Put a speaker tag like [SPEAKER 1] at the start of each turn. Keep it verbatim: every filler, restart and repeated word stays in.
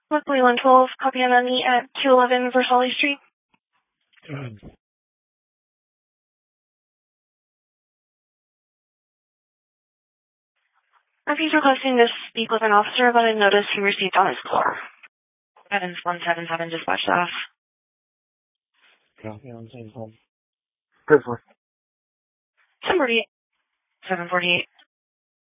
[SPEAKER 1] Luckily one twelve, copy on me at two eleven Versailles Street.
[SPEAKER 2] Go ahead.
[SPEAKER 1] Murphy's requesting to speak with an officer about a notice he received on his car. Evans one seven seven dispatched off.
[SPEAKER 2] Copy on same phone. Good for
[SPEAKER 1] seven forty-eight. seven forty-eight.